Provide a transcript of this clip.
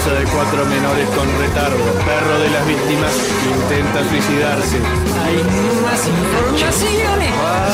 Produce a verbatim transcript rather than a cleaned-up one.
causa de cuatro menores con retardo. Perro de las víctimas intenta suicidarse. Hay más informaciones.